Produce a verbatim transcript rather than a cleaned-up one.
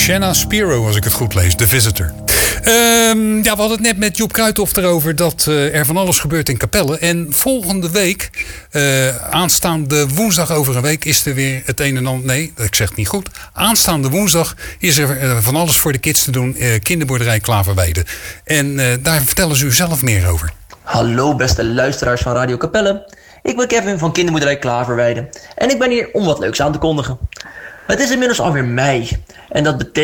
Shanna Spiro, als ik het goed lees. The Visitor. Um, ja, we hadden het net met Joep Kruithof erover dat uh, er van alles gebeurt in Capelle. En volgende week, uh, aanstaande woensdag over een week, is er weer het een en ander. Nee, ik zeg het niet goed. Aanstaande woensdag is er uh, van alles voor de kids te doen. Uh, kinderboerderij Klaverweide. En uh, daar vertellen ze u zelf meer over. Hallo beste luisteraars van Radio Capelle. Ik ben Kevin van kinderboerderij Klaverweide. En ik ben hier om wat leuks aan te kondigen. Het is inmiddels alweer mei. En dat betekent